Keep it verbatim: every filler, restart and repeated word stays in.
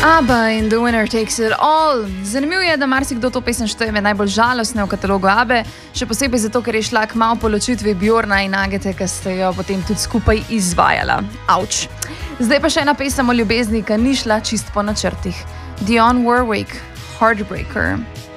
ABBA in The Winner Takes It All. Zanimivo je, da marsikdo to pesem šteje med najbolj žalostne v katalogu ABBE, še posebej zato, ker je šla kmalu po ločitvi Bjorna in Agate, ki sta jo potem tudi skupaj izvajala. Auč. Zdaj pa še ena pesem o ljubezni, ki ni šla čist po načrtih. Dionne Warwick, Heartbreaker.